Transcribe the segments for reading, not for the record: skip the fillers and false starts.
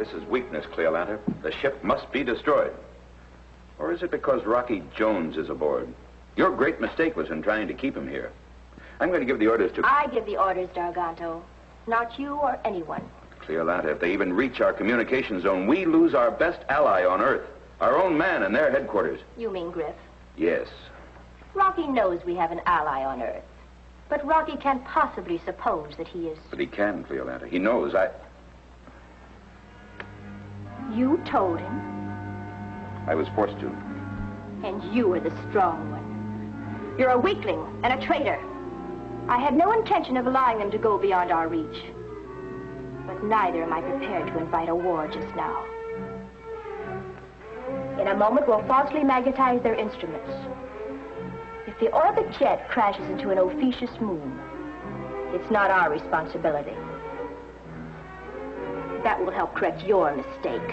this is weakness, Cleolanta. The ship must be destroyed. Or is it because Rocky Jones is aboard? Your great mistake was in trying to keep him here. I'm going to give the orders to... I give the orders, Darganto. Not you or anyone. Cleolanta, if they even reach our communication zone, we lose our best ally on Earth. Our own man in their headquarters. You mean Griff? Yes. Rocky knows we have an ally on Earth. But Rocky can't possibly suppose that he is... But he can, Cleolanta. He knows You told him? I was forced to. And you are the strong one. You're a weakling and a traitor. I had no intention of allowing them to go beyond our reach. But neither am I prepared to invite a war just now. In a moment, we'll falsely magnetize their instruments. If the orbit jet crashes into an Ophiuchus moon, it's not our responsibility. That will help correct your mistake.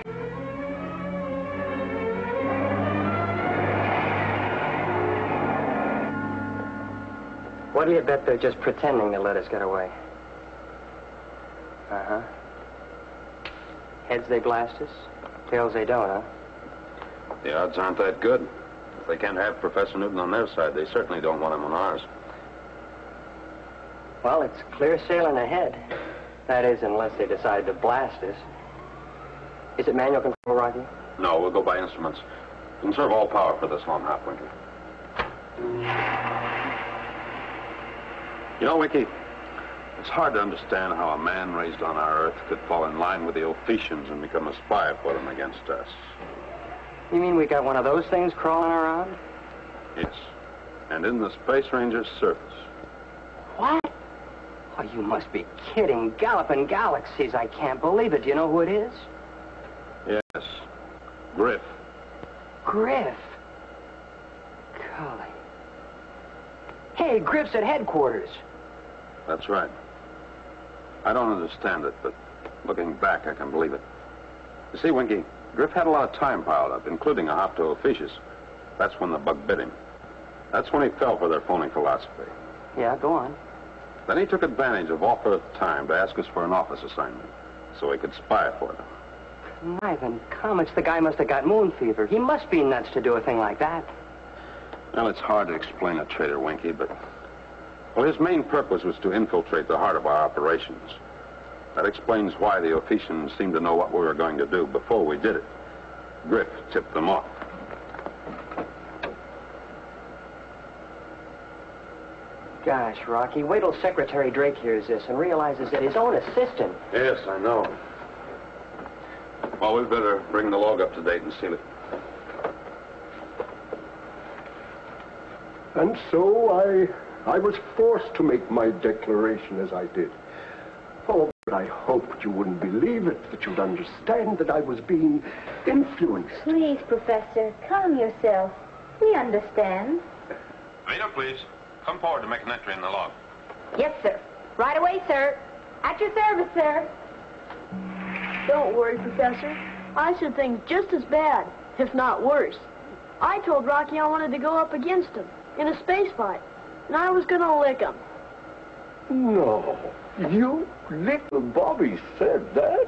What do you bet they're just pretending to let us get away? Uh-huh. Heads they blast us, tails they don't, huh? The odds aren't that good. If they can't have Professor Newton on their side, they certainly don't want him on ours. Well, it's clear sailing ahead. That is, unless they decide to blast us. Is it manual control, Rocky? No, we'll go by instruments. Conserve all power for this long hop, Winky. You know, Winky, it's hard to understand how a man raised on our Earth could fall in line with the Ophiuchans and become a spy for them against us. You mean we got one of those things crawling around? Yes. And in the Space Ranger's service. What? Oh, you must be kidding. Galloping galaxies. I can't believe it. Do you know who it is? Yes. Griff. Griff. Golly. Hey, Griff's at headquarters. That's right. I don't understand it, but looking back, I can believe it. You see, Winky, Griff had a lot of time piled up, including a hop to Ophiuchus. That's when the bug bit him. That's when he fell for their phony philosophy. Yeah, go on. Then he took advantage of off-Earth time to ask us for an office assignment, so he could spy for them. Ivan Comets, the guy must have got moon fever. He must be nuts to do a thing like that. Well, it's hard to explain a traitor, Winky, but... Well, his main purpose was to infiltrate the heart of our operations. That explains why the Ophiuchans seemed to know what we were going to do before we did it. Griff tipped them off. Gosh, Rocky, wait till Secretary Drake hears this and realizes that his own assistant... Yes, I know. Well, we'd better bring the log up to date and seal it. And so I was forced to make my declaration as I did. Oh, but I hoped you wouldn't believe it, that you'd understand that I was being influenced. Please, Professor, calm yourself. We understand. Vito, please. Come forward to make an entry in the log. Yes, sir. Right away, sir. At your service, sir. Don't worry, Professor. I said things just as bad, if not worse. I told Rocky I wanted to go up against him in a space fight, and I was gonna lick him. No, you little Bobby said that?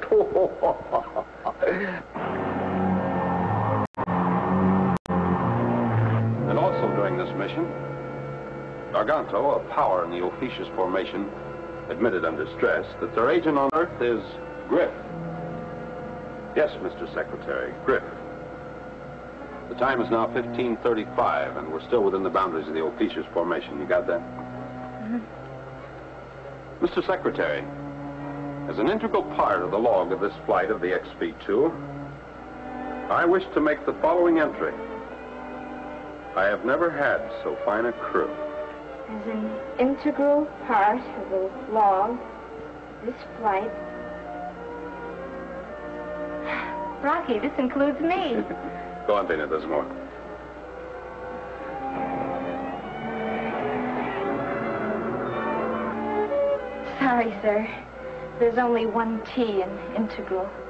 And also during this mission, Darganto, a power in the Ophiuchus formation, admitted under stress that their agent on Earth is Griff. Yes, Mr. Secretary, Griff. The time is now 15:35, and we're still within the boundaries of the Ophiuchus formation. You got that? Mm-hmm. Mr. Secretary, as an integral part of the log of this flight of the XV-2, I wish to make the following entry. I have never had so fine a crew. As an integral part of the log, this flight... Rocky, this includes me. Go on, Tina, there's more. Sorry, sir. There's only one T in integral.